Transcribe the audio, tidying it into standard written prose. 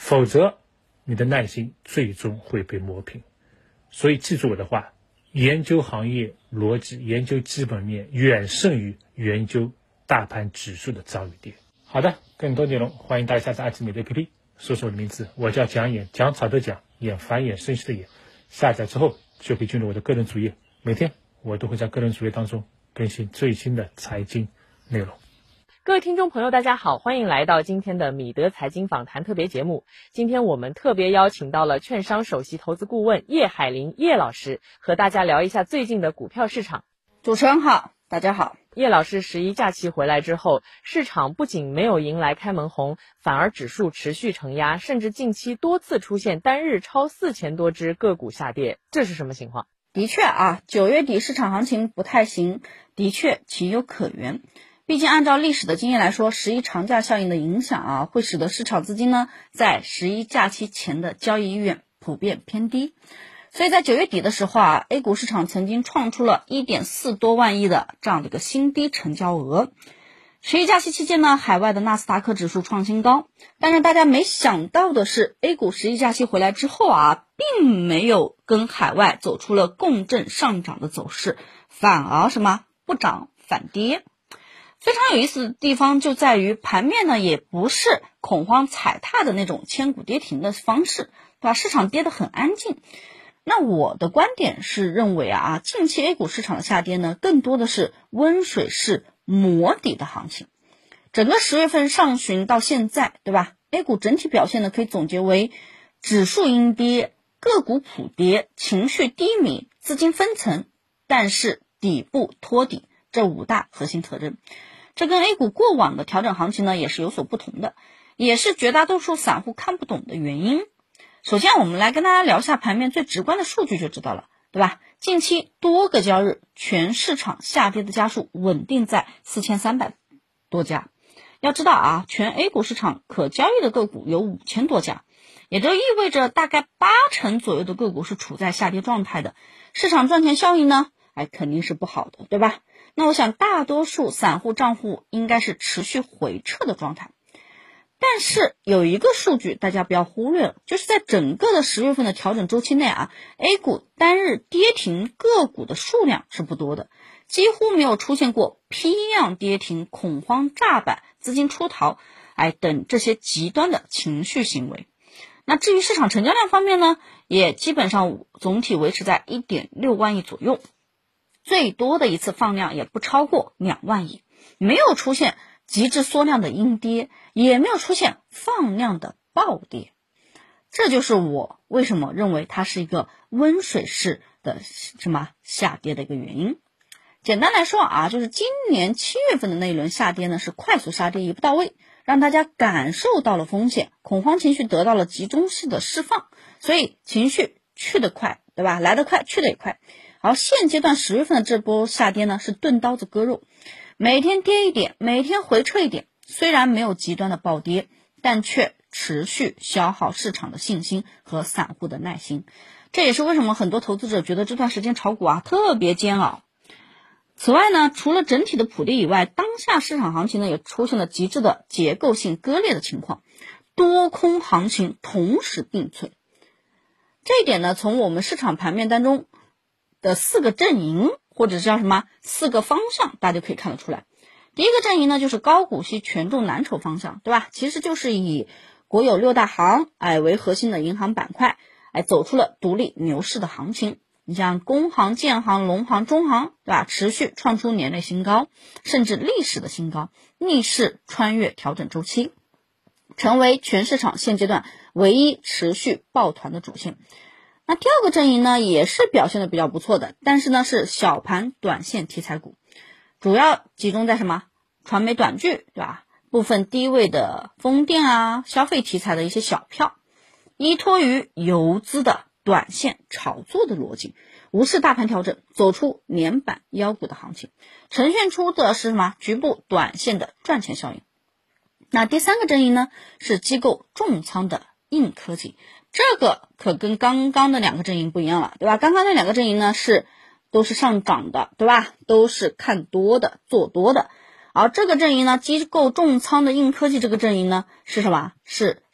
否则你的耐心最终会被磨平。所以记住我的话，研究行业逻辑，研究基本面远胜于研究大盘指数的涨与跌。好的，更多内容欢迎大家下载爱智美的 APP， 搜索我的名字，我叫蒋眼，讲草的讲，眼繁衍生息的眼。下载之后就可以进入我的个人主页，每天我都会在个人主页当中更新最新的财经内容。 各位听众朋友大家好，欢迎来到今天的米德财经访谈特别节目。今天我们特别邀请到了券商首席投资顾问叶海林叶老师，和大家聊一下最近的股票市场。 主持人好，大家好。 叶老师11假期回来之后，市场不仅没有迎来开门红，反而指数持续承压，甚至近期多次出现单日超4000多只个股下跌，这是什么情况？ 的确9月底市场行情不太行，的确情有可原。毕竟按照历史的经验来说，11长假效应的影响会使得市场资金呢在11假期前的交易意愿普遍偏低。所以在9月底的时候A 股市场曾经创出了 1.4 多万亿的这样的一个新低成交额。11假期期间呢，海外的纳斯达克指数创新高，但是大家没想到的是 A 股11假期回来之后并没有跟海外走出了共振上涨的走势，反而不涨反跌。非常有意思的地方就在于盘面呢也不是恐慌踩踏的那种千股跌停的方式，对吧？市场跌得很安静。那我的观点是认为近期 A 股市场的下跌呢，更多的是温水式磨底的行情。整个10月份上旬到现在，对吧？ A 股整体表现呢可以总结为指数阴跌，个股普跌，情绪低迷，资金分层，但是底部托底，这5大核心特征。这跟 A 股过往的调整行情呢也是有所不同的，也是绝大多数散户看不懂的原因。首先我们来跟大家聊一下盘面最直观的数据就知道了，对吧？近期多个交易日全市场下跌的家数稳定在4300多家。要知道全 A 股市场可交易的个股有5000多家，也就意味着大概80%左右的个股是处在下跌状态的。市场赚钱效应呢肯定是不好的，对吧？那我想大多数散户账户应该是持续回撤的状态。但是有一个数据大家不要忽略了，就是在整个的10月份的调整周期内A 股单日跌停个股的数量是不多的，几乎没有出现过批量跌停、恐慌炸板、资金出逃等这些极端的情绪行为。那至于市场成交量方面呢，也基本上总体维持在 1.6 万亿左右，最多的一次放量也不超过2万亿，没有出现极致缩量的阴跌，也没有出现放量的暴跌。这就是我为什么认为它是一个温水式的下跌的一个原因。简单来说就是今年7月份的那一轮下跌呢是快速杀跌一步到位，让大家感受到了风险，恐慌情绪得到了集中式的释放，所以情绪去得快，对吧？来得快去得也快。而现阶段10月份的这波下跌呢是钝刀子割肉，每天跌一点，每天回撤一点，虽然没有极端的暴跌，但却持续消耗市场的信心和散户的耐心。这也是为什么很多投资者觉得这段时间炒股特别煎熬。此外呢，除了整体的普跌以外，当下市场行情呢也出现了极致的结构性割裂的情况，多空行情同时并存。这一点呢，从我们市场盘面当中的4个阵营，或者叫4个方向，大家可以看得出来。第一个阵营呢，就是高股息权重蓝筹方向，对吧？其实就是以国有6大行为核心的银行板块走出了独立牛市的行情。你像工行、建行、农行、中行，对吧？持续创出年内新高，甚至历史的新高，逆势穿越调整周期，成为全市场现阶段唯一持续抱团的主线。那第二个阵营呢，也是表现的比较不错的，但是呢是小盘短线题材股，主要集中在传媒短剧，对吧？部分低位的风电消费题材的一些小票，依托于游资的短线炒作的逻辑，无视大盘调整，走出年板妖股的行情，呈现出的是局部短线的赚钱效应。那第三个阵营呢，是机构重仓的硬科技，这个可跟刚刚的2个阵营不一样了，对吧？刚刚那2个阵营呢都是上涨的，对吧？都是看多的，做多的。而这个阵营呢，机构重仓的硬科技这个阵营呢是